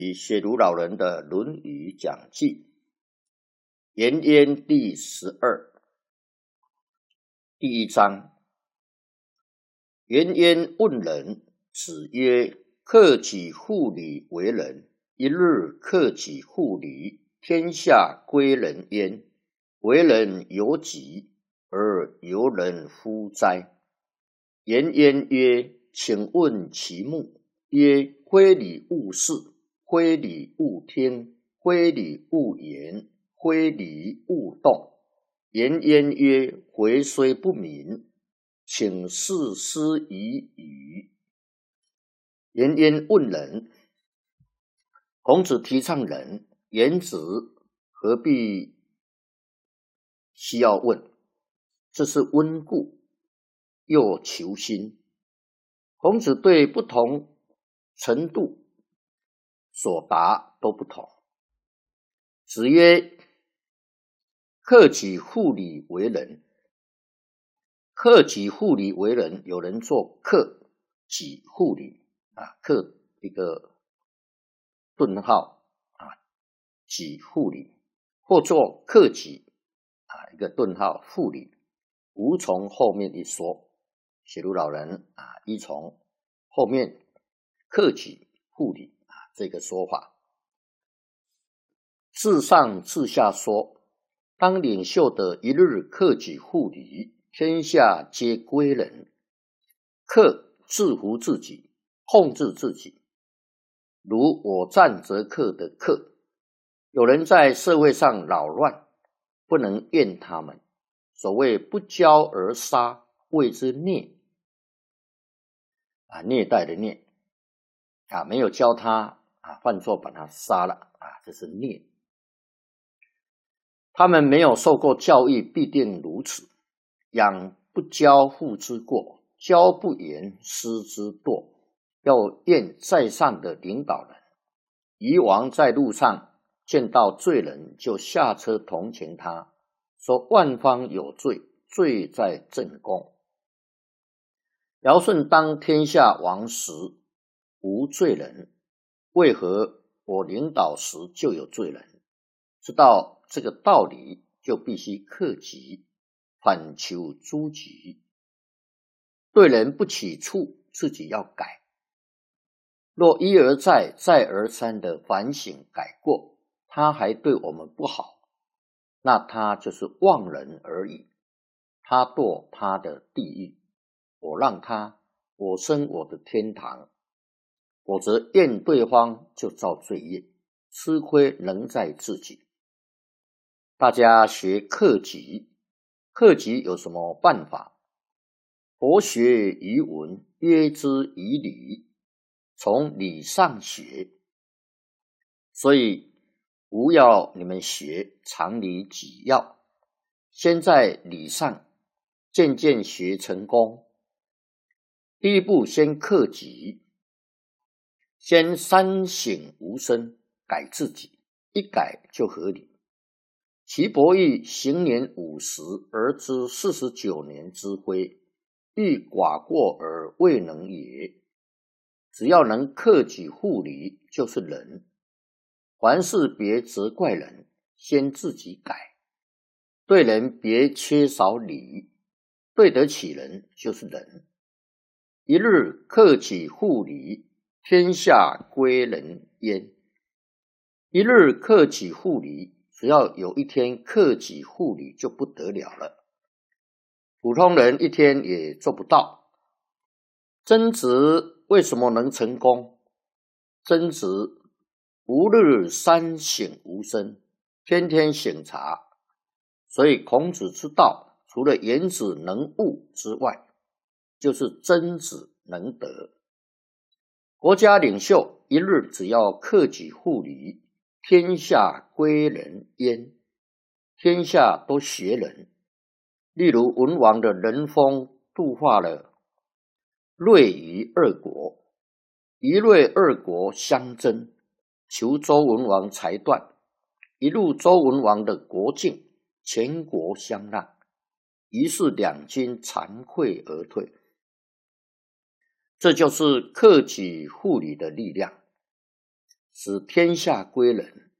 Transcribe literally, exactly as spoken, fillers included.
以写如老人的《论语讲记》颜渊第十二第一章。颜渊问仁，子曰：克己复礼为仁。一日克己复礼，天下归仁焉。为人由己，而由人乎哉？颜渊曰：请问其目。曰：非礼勿视，非礼勿听，非礼勿言，非礼勿动。颜渊曰：回虽不明，请示师以语。颜渊问仁，孔子提倡仁，颜子何必需要问？这是温故又求新。孔子对不同程度所答都不同。子曰：克己复礼为仁。克己复礼为仁，有人做克己复礼啊，克一个顿号啊，己复礼，或做克己啊，一个顿号复礼，无从后面一说。写如老人啊，依从后面克己复礼啊这个说法。自上至下说，当领袖的一日克己复礼，天下皆归仁。克制服自己，控制自己，如我战则克的克。有人在社会上扰乱，不能怨他们。所谓不教而杀，谓之虐啊，虐待的虐啊，没有教他啊，犯错把他杀了啊，这是虐。他们没有受过教育，必定如此。养不教，父之过；教不严，师之惰。要验在上的领导人。夷王在路上见到罪人，就下车同情他，说万方有罪，罪在正宫。尧舜当天下王时无罪人，为何我领导时就有罪人？知道这个道理，就必须克己，反求诸己。对人不起处，自己要改。若一而再，再而三的反省改过，他还对我们不好，那他就是忘人而已。他堕他的地狱，我让他，我生我的天堂。否则怨对方就造罪业，吃亏仍在自己。大家学克己，克己有什么办法？博学于文，约之于礼，从礼上学。所以吾要你们学常理己要，先在礼上渐渐学成功。第一步先克己，先三省吾身，改自己，一改就合理。岐伯玉行年五十而知四十九年之非，欲寡过而未能也。只要能克己复礼，就是仁。凡事别责怪人，先自己改。对人别缺少礼，对得起人就是仁。一日克己复礼，天下归仁焉。一日克己复礼，只要有一天克己复礼就不得了了。普通人一天也做不到。曾子为什么能成功？曾子吾日三省吾身，天天省察。所以孔子之道，除了颜子能悟之外，就是曾子能得。国家领袖一日只要克己复礼，天下归仁焉。天下都学仁。例如文王的仁风度化了芮虞二国，夷芮二国相争，求周文王裁断，一入周文王的国境，全国相让，于是两军惭愧而退。这就是克己复礼的力量。 使天下归仁。